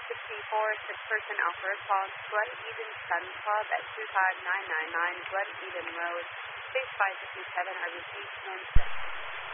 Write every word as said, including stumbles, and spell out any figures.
sixty-four, six-person Alpha response, Glen Eden Sun Club at two five nine nine nine Glen Eden Road, space five fifty-seven, R B C, Hampton.